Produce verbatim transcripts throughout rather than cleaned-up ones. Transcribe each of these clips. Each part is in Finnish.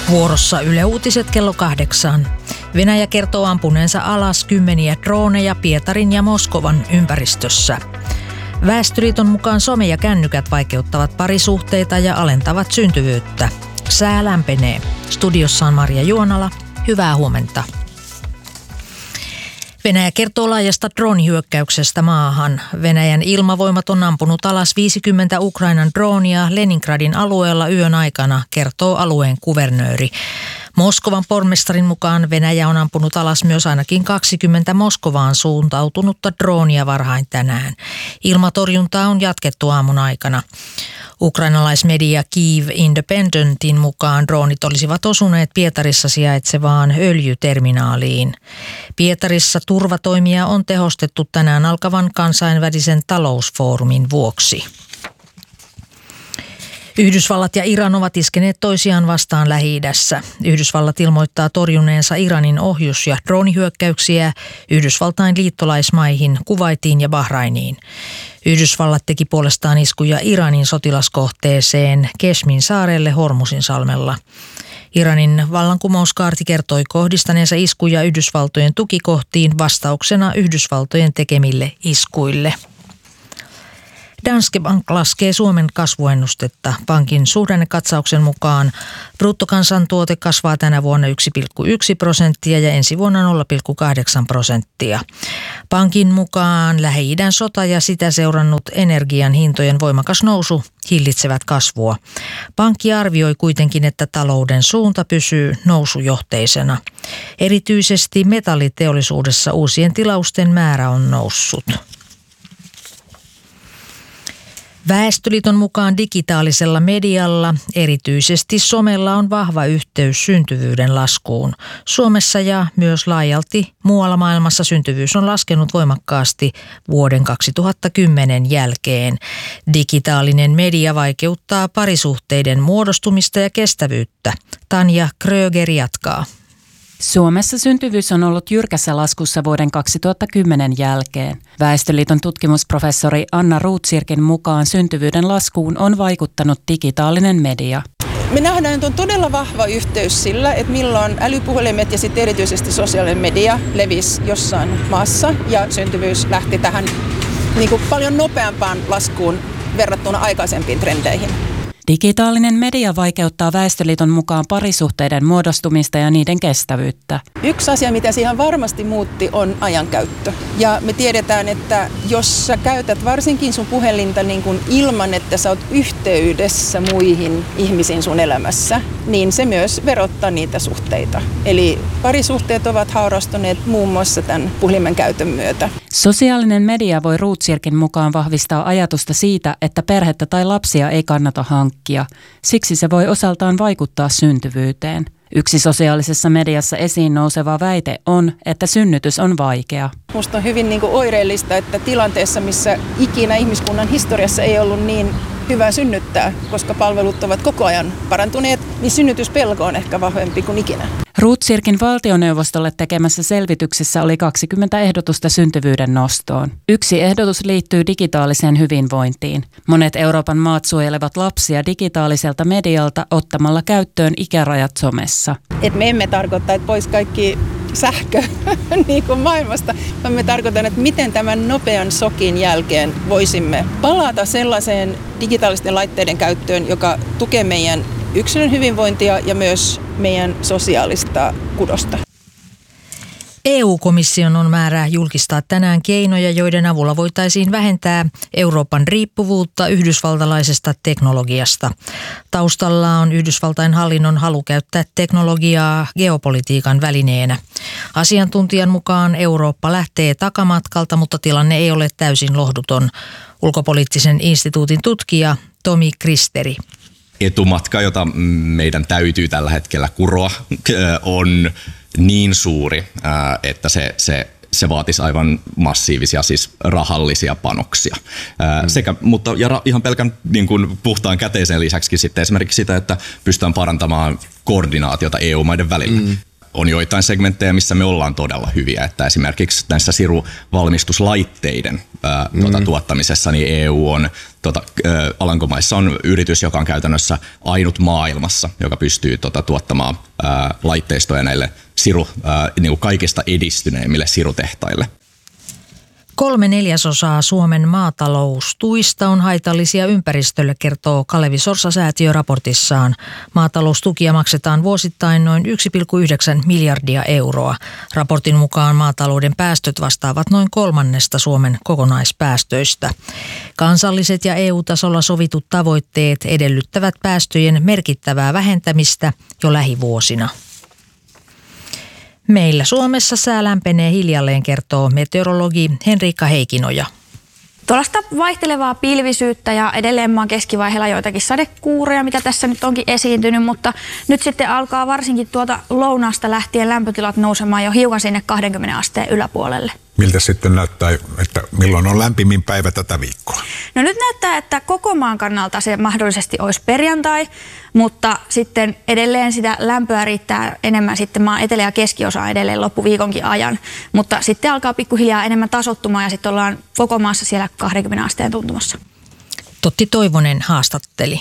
Vuorossa Yle Uutiset kello kahdeksan. Venäjä kertoo ampuneensa alas kymmeniä droneja Pietarin ja Moskovan ympäristössä. Väestöliiton mukaan some ja kännykät vaikeuttavat parisuhteita ja alentavat syntyvyyttä. Sää lämpenee. Studiossa on Maria Juonala. Hyvää huomenta. Venäjä kertoo laajasta drone-hyökkäyksestä maahan. Venäjän ilmavoimat on ampunut alas viisikymmentä Ukrainan droonia Leningradin alueella yön aikana, kertoo alueen kuvernööri. Moskovan pormestarin mukaan Venäjä on ampunut alas myös ainakin kaksikymmentä Moskovaan suuntautunutta droonia varhain tänään. Ilmatorjuntaa on jatkettu aamun aikana. Ukrainalaismedia Kyiv Independentin mukaan droonit olisivat osuneet Pietarissa sijaitsevaan öljyterminaaliin. Pietarissa turvatoimia on tehostettu tänään alkavan kansainvälisen talousfoorumin vuoksi. Yhdysvallat ja Iran ovat iskeneet toisiaan vastaan Lähi-idässä. Yhdysvallat ilmoittaa torjuneensa Iranin ohjus- ja droonihyökkäyksiä Yhdysvaltain liittolaismaihin Kuwaitiin ja Bahrainiin. Yhdysvallat teki puolestaan iskuja Iranin sotilaskohteeseen Keshmin saarelle Hormuzin salmella. Iranin vallankumouskaarti kertoi kohdistaneensa iskuja Yhdysvaltojen tukikohtiin vastauksena Yhdysvaltojen tekemille iskuille. Danske Bank laskee Suomen kasvuennustetta. Pankin suhdannekatsauksen mukaan bruttokansantuote kasvaa tänä vuonna yksi pilkku yksi prosenttia ja ensi vuonna nolla pilkku kahdeksan prosenttia. Pankin mukaan Lähi-idän sota ja sitä seurannut energian hintojen voimakas nousu hillitsevät kasvua. Pankki arvioi kuitenkin, että talouden suunta pysyy nousujohteisena. Erityisesti metalliteollisuudessa uusien tilausten määrä on noussut. Väestöliiton mukaan digitaalisella medialla, erityisesti somella, on vahva yhteys syntyvyyden laskuun. Suomessa ja myös laajalti muualla maailmassa syntyvyys on laskenut voimakkaasti vuoden kaksituhattakymmenen jälkeen. Digitaalinen media vaikeuttaa parisuhteiden muodostumista ja kestävyyttä. Tanja Kröger jatkaa. Suomessa syntyvyys on ollut jyrkässä laskussa vuoden kaksituhattakymmenen jälkeen. Väestöliiton tutkimusprofessori Anna Rothzirkin mukaan syntyvyyden laskuun on vaikuttanut digitaalinen media. Me nähdään, että on todella vahva yhteys sillä, että milloin älypuhelimet ja sitten erityisesti sosiaalinen media levisi jossain maassa ja syntyvyys lähti tähän niin kuin paljon nopeampaan laskuun verrattuna aikaisempiin trendeihin. Digitaalinen media vaikeuttaa Väestöliiton mukaan parisuhteiden muodostumista ja niiden kestävyyttä. Yksi asia, mitä siihen varmasti muutti, on ajankäyttö. Ja me tiedetään, että jos sä käytät varsinkin sun puhelinta niin kuin ilman, että sä oot yhteydessä muihin ihmisiin sun elämässä, niin se myös verottaa niitä suhteita. Eli parisuhteet ovat haurastuneet muun muassa tämän puhelimen käytön myötä. Sosiaalinen media voi Rothzirkin mukaan vahvistaa ajatusta siitä, että perhettä tai lapsia ei kannata hankkia. Siksi se voi osaltaan vaikuttaa syntyvyyteen. Yksi sosiaalisessa mediassa esiin nouseva väite on, että synnytys on vaikea. Musta on hyvin niin kuin oireellista, että tilanteessa, missä ikinä ihmiskunnan historiassa ei ollut niin hyvä synnyttää, koska palvelut ovat koko ajan parantuneet, niin synnytyspelko on ehkä vahvempi kuin ikinä. Rothzirkin valtioneuvostolle tekemässä selvityksessä oli kaksikymmentä ehdotusta syntyvyyden nostoon. Yksi ehdotus liittyy digitaaliseen hyvinvointiin. Monet Euroopan maat suojelevat lapsia digitaaliselta medialta ottamalla käyttöön ikärajat somessa. Et me emme tarkoita, että pois kaikki sähkö niin kuin maailmasta, vaan me tarkoitan, että miten tämän nopean sokin jälkeen voisimme palata sellaiseen digitaalisten laitteiden käyttöön, joka tukee meidän yksilön hyvinvointia ja myös meidän sosiaalista kudosta. E U-komission on määrä julkistaa tänään keinoja, joiden avulla voitaisiin vähentää Euroopan riippuvuutta yhdysvaltalaisesta teknologiasta. Taustalla on Yhdysvaltain hallinnon halu käyttää teknologiaa geopolitiikan välineenä. Asiantuntijan mukaan Eurooppa lähtee takamatkalta, mutta tilanne ei ole täysin lohduton. Ulkopoliittisen instituutin tutkija Tomi Kristeri. Etumatka, jota meidän täytyy tällä hetkellä kuroa, on niin suuri, että se, se, se vaatisi aivan massiivisia siis rahallisia panoksia. Mm. Sekä, mutta ja ra, ihan pelkän niin kuin puhtaan käteisen lisäksi sitten esimerkiksi sitä, että pystytään parantamaan koordinaatiota E U-maiden välillä. Mm. on joitain segmenttejä, missä me ollaan todella hyviä, että esimerkiksi näissä siruvalmistuslaitteiden ää, mm. tuota, tuottamisessa niin E U on, tuota, ää, Alankomaissa on yritys, joka on käytännössä ainut maailmassa, joka pystyy tuota, tuottamaan ää, laitteistoja näille siru, ää, niin kuin kaikista edistyneimmille sirutehtaille. Kolme neljäsosaa Suomen maataloustuista on haitallisia ympäristölle, kertoo Kalevi Sorsa-säätiö raportissaan. Maataloustukia maksetaan vuosittain noin yksi pilkku yhdeksän miljardia euroa. Raportin mukaan maatalouden päästöt vastaavat noin kolmannesta Suomen kokonaispäästöistä. Kansalliset ja E U-tasolla sovitut tavoitteet edellyttävät päästöjen merkittävää vähentämistä jo lähivuosina. Meillä Suomessa sää lämpenee hiljalleen, kertoo meteorologi Henriikka Heikinoja. Tuollaista vaihtelevaa pilvisyyttä ja edelleen maan keskivaiheella joitakin sadekuuroja, mitä tässä nyt onkin esiintynyt, mutta nyt sitten alkaa varsinkin tuota lounaasta lähtien lämpötilat nousemaan jo hiukan sinne kaksikymmentä asteen yläpuolelle. Miltä sitten näyttää, että milloin on lämpimin päivä tätä viikkoa? No nyt näyttää, että koko maan kannalta se mahdollisesti olisi perjantai, mutta sitten edelleen sitä lämpöä riittää enemmän sitten maan etelä- ja keskiosa edelleen loppuviikonkin ajan. Mutta sitten alkaa pikkuhiljaa enemmän tasottumaan ja sitten ollaan koko maassa siellä kaksikymmentä asteen tuntumassa. Totti Toivonen haastatteli.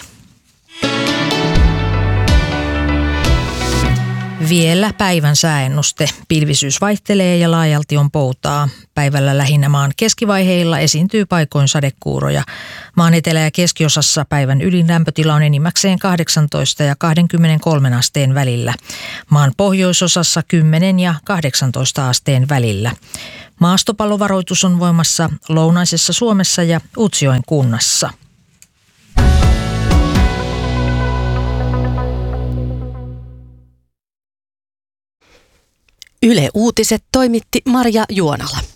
Vielä päivän sääennuste. Pilvisyys vaihtelee ja laajalti on poutaa. Päivällä lähinnä maan keskivaiheilla esiintyy paikoin sadekuuroja. Maan etelä- ja keskiosassa päivän ylin lämpötila on enimmäkseen kahdeksantoista ja kaksikymmentäkolme asteen välillä. Maan pohjoisosassa kymmenen ja kahdeksantoista asteen välillä. Maastopallovaroitus on voimassa lounaisessa Suomessa ja Utsjoen kunnassa. Yle Uutiset toimitti Marja Juonala.